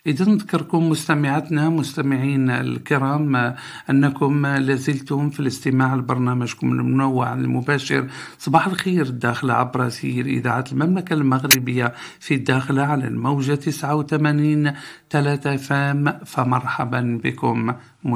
إذا نذكركم مستمعاتنا مستمعين الكرام أنكم لازلتم في الاستماع لبرنامجكم المنوع المباشر صباح الخير الداخلة عبر أثير إذاعة المملكة المغربية في الداخلة على الموجة 89 3 فام. فمرحبا بكم.